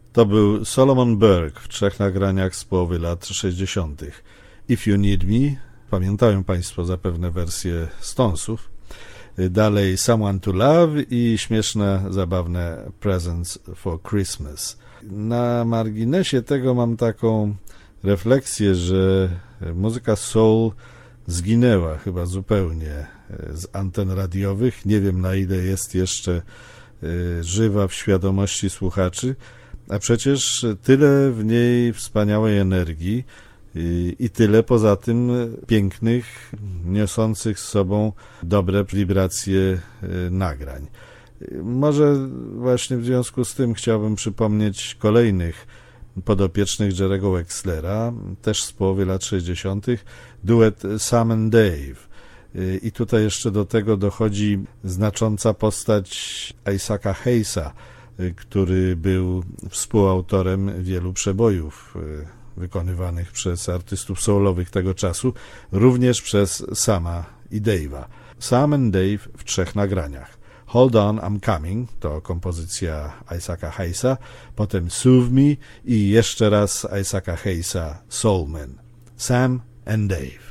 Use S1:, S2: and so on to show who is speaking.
S1: To był Solomon Burke w 3 nagraniach z połowy lat 60. If You Need Me, pamiętają Państwo zapewne wersję Stonesów. Dalej Someone to Love i śmieszne, zabawne Presents for Christmas. Na marginesie tego mam taką refleksję, że muzyka soul zginęła chyba zupełnie z anten radiowych. Nie wiem, na ile jest jeszcze żywa w świadomości słuchaczy, a przecież tyle w niej wspaniałej energii i tyle poza tym pięknych, niosących z sobą dobre wibracje nagrań. Może właśnie w związku z tym chciałbym przypomnieć kolejnych podopiecznych Jerry'ego Wexlera, też z połowy lat 60., duet Sam and Dave. I tutaj jeszcze do tego dochodzi znacząca postać Isaaca Hayesa, który był współautorem wielu przebojów wykonywanych przez artystów soulowych tego czasu, również przez Sama i Dave'a. Sam and Dave w 3 nagraniach. Hold On, I'm Coming to kompozycja Isaaca Hayesa, potem Soothe Me i jeszcze raz Isaaca Hayesa, Soulman. Sam and Dave.